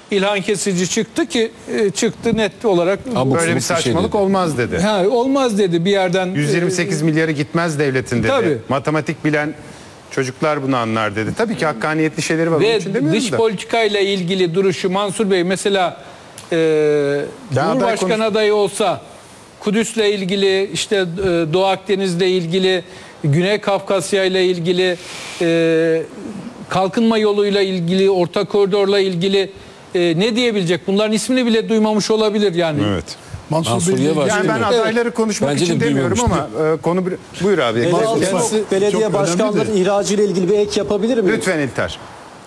İlhan Kesici çıktı ki çıktı net olarak. Böyle bir saçmalık olmaz dedi. Ha, olmaz dedi bir yerden. 128 milyarı gitmez devletin dedi. Tabii. Matematik bilen çocuklar bunu anlar dedi. Tabii ki hakkaniyetli şeyleri var. Ve dış politikayla ilgili duruşu Mansur Bey mesela Cumhurbaşkanı adayı olsa Kudüs'le ilgili, işte Doğu Akdeniz'le ilgili, Güney Kafkasya ile ilgili, kalkınma yoluyla ilgili, Orta Koridor'la ilgili ne diyebilecek? Bunların ismini bile duymamış olabilir yani. Evet. Mansur Bey, yani ben adayları konuşmak Bence için de demiyorum ama konu buyur abi. Belediye başkanlarının ihracı ile ilgili bir ek yapabilir miyim? Lütfen İlter.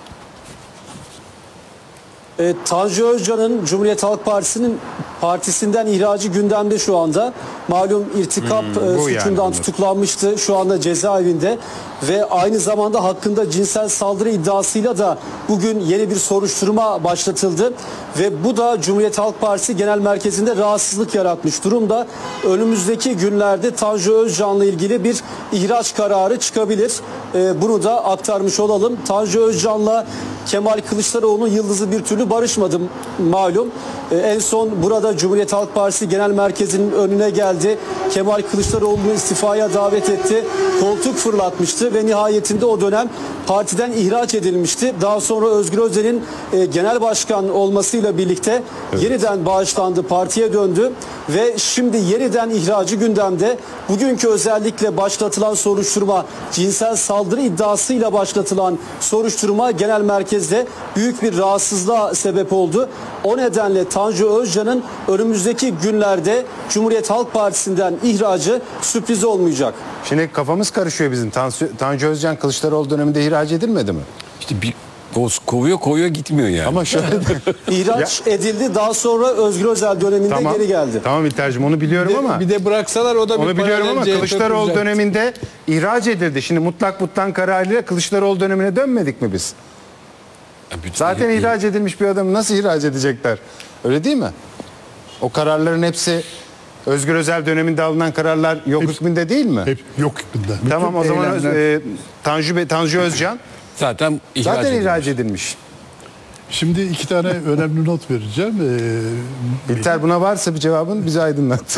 Tanju Özcan'ın Cumhuriyet Halk Partisi'nden ihracı gündemde şu anda. Malum irtikap suçundan yani tutuklanmıştı. Şu anda cezaevinde ve aynı zamanda hakkında cinsel saldırı iddiasıyla da bugün yeni bir soruşturma başlatıldı. Ve bu da Cumhuriyet Halk Partisi Genel Merkezi'nde rahatsızlık yaratmış durumda. Önümüzdeki günlerde Tanju Özcan'la ilgili bir ihraç kararı çıkabilir. Bunu da aktarmış olalım. Tanju Özcan'la Kemal Kılıçdaroğlu'nun yıldızı bir türlü barışmadı malum. En son burada Cumhuriyet Halk Partisi Genel Merkezi'nin önüne geldi. Kemal Kılıçdaroğlu'nu istifaya davet etti. Koltuk fırlatmıştı ve nihayetinde o dönem partiden ihraç edilmişti. Daha sonra Özgür Özel'in genel başkan olmasıyla birlikte yeniden bağışlandı, partiye döndü ve şimdi yeniden ihracı gündemde. Bugünkü özellikle başlatılan soruşturma, cinsel saldırı iddiasıyla başlatılan soruşturma genel merkezde büyük bir rahatsızlığa sebep oldu. O nedenle Tanju Özcan'ın önümüzdeki günlerde Cumhuriyet Halk Partisi'nden ihracı sürpriz olmayacak. Şimdi kafamız karışıyor bizim. Tanju Özcan Kılıçdaroğlu döneminde ihraç edilmedi mi? İşte bir kovuyor gitmiyor yani. Ama şöyle ihraç edildi, daha sonra Özgür Özel döneminde geri geldi. Tamam İlter'cim, onu biliyorum ama. Bir de bıraksalar o da onu biliyorum ama Kılıçdaroğlu döneminde ihraç edildi. Şimdi mutlak kararıyla Kılıçdaroğlu dönemine dönmedik mi biz? Zaten ihraç edilmiş bir adamı nasıl ihraç edecekler? Öyle değil mi? O kararların hepsi Özgür Özel döneminde alınan kararlar yok hükmünde değil mi? Yok hükmünde. Tamam, o zaman Tanju Özcan zaten ihraç edilmiş. Şimdi iki tane önemli not vereceğim. İlter, buna varsa bir cevabın bize aydınlat.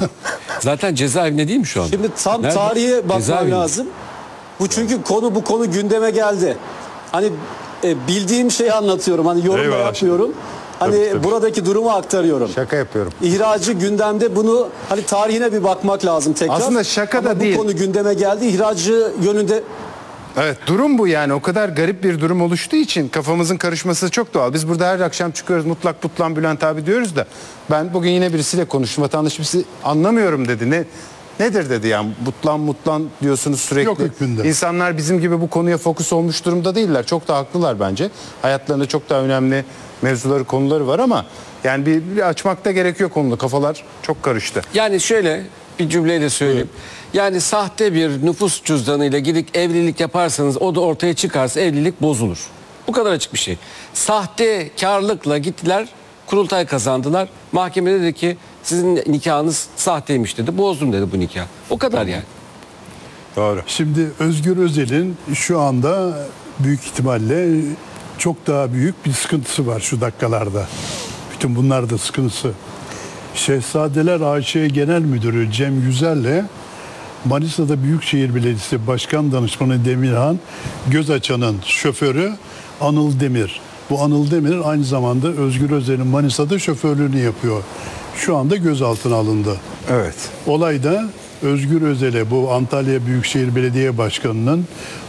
Zaten cezaevinde değil mi şu an? Şimdi tam tarihe bakmam lazım. Bu çünkü bu konu gündeme geldi. Hani bildiğim şeyi anlatıyorum. Hani yorum yapmıyorum. Hani tabii. Buradaki durumu aktarıyorum. Şaka yapıyorum. İhracı gündemde, bunu hani tarihine bir bakmak lazım tekrar. Aslında şaka da değil. Bu konu gündeme geldi. İhracı yönünde. Evet, durum bu yani. O kadar garip bir durum oluştuğu için kafamızın karışması çok doğal. Biz burada her akşam çıkıyoruz, mutlak Butlan Bülent abi diyoruz da ben bugün yine birisiyle konuştum. Vatandaş birisi anlamıyorum dedi. Nedir dedi yani, mutlan diyorsunuz sürekli. Yok hükmünde. İnsanlar bizim gibi bu konuya fokus olmuş durumda değiller. Çok da haklılar bence. Hayatlarında çok daha önemli mevzuları, konuları var ama yani bir açmak da gerekiyor konuda. Kafalar çok karıştı. Yani şöyle bir cümleyle söyleyeyim. Yani sahte bir nüfus cüzdanıyla gidip evlilik yaparsanız, o da ortaya çıkarsa evlilik bozulur. Bu kadar açık bir şey. Sahtekarlıkla gittiler, kurultay kazandılar. Mahkeme dedi ki sizin nikahınız sahteymiş dedi. Bozdum dedi bu nikah. O kadar yani. Doğru. Şimdi Özgür Özel'in şu anda büyük ihtimalle çok daha büyük bir sıkıntısı var şu dakikalarda. Bütün bunlar da sıkıntısı. Şehzadeler AŞ Genel Müdürü Cem Yüzel'le Manisa'da Büyükşehir Belediyesi Başkan Danışmanı Demirhan Gözaçan'ın şoförü Anıl Demir. Bu Anıl Demir aynı zamanda Özgür Özel'in Manisa'da şoförlüğünü yapıyor. Şu anda gözaltına alındı. Evet. Olayda Özgür Özel'e, bu Antalya Büyükşehir Belediye Başkanı'nın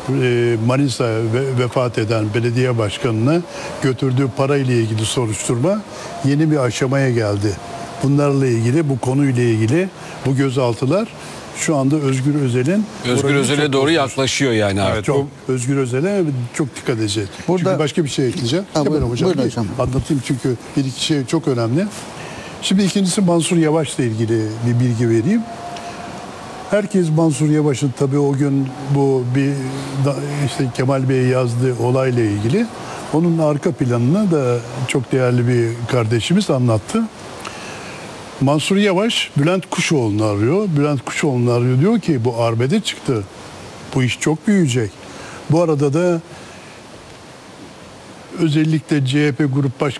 Manisa vefat eden belediye başkanına götürdüğü parayla ilgili soruşturma yeni bir aşamaya geldi. Bunlarla ilgili, bu konuyla ilgili bu gözaltılar şu anda Özgür Özel'e doğru yaklaşıyor yani artık. Çok, Özgür Özel'e çok dikkat edeceğiz. Burada, çünkü başka bir şey ekleyeceğim. Buyurun hocam. Anlatayım çünkü bir iki şey çok önemli. Şimdi ikincisi Mansur Yavaş'la ilgili bir bilgi vereyim. Herkes Mansur Yavaş'ın tabii o gün işte Kemal Bey yazdığı olayla ilgili onun arka planını da çok değerli bir kardeşimiz anlattı. Mansur Yavaş Bülent Kuşoğlu'nu arıyor. Bülent Kuşoğlu'nu arıyor, diyor ki bu arbede çıktı. Bu iş çok büyüyecek. Bu arada da özellikle CHP Grup Başkanı